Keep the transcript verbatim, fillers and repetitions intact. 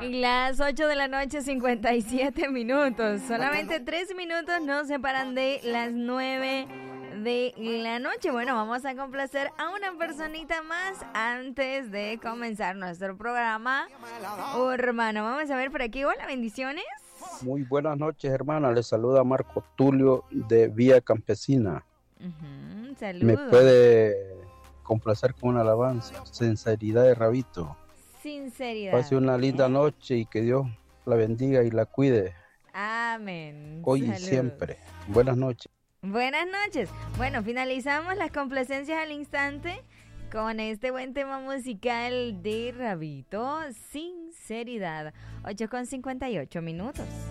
Las ocho de la noche, cincuenta y siete minutos. Solamente tres minutos nos separan de las nueve de la noche. Bueno, vamos a complacer a una personita más antes de comenzar nuestro programa urbano. Vamos a ver por aquí. Hola, bendiciones. Muy buenas noches, hermana. Les saluda Marco Tulio de Vía Campesina. Uh-huh, Me puede complacer con una alabanza. Sinceridad de Rabito. Sinceridad. Pase una linda noche y que Dios la bendiga y la cuide. Amén. Hoy Saludos. y siempre. Buenas noches. Buenas noches. Bueno, finalizamos las complacencias al instante con este buen tema musical de Rabito, Sinceridad. ocho con cincuenta y ocho minutos.